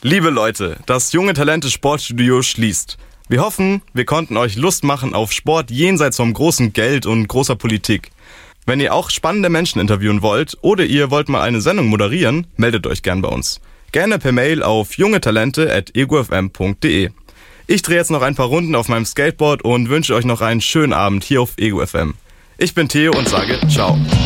Liebe Leute, das Junge Talente Sportstudio schließt. Wir hoffen, wir konnten euch Lust machen auf Sport jenseits vom großen Geld und großer Politik. Wenn ihr auch spannende Menschen interviewen wollt oder ihr wollt mal eine Sendung moderieren, meldet euch gern bei uns. Gerne per Mail auf jungetalente@egofm.de. Ich drehe jetzt noch ein paar Runden auf meinem Skateboard und wünsche euch noch einen schönen Abend hier auf Ego FM. Ich bin Theo und sage ciao.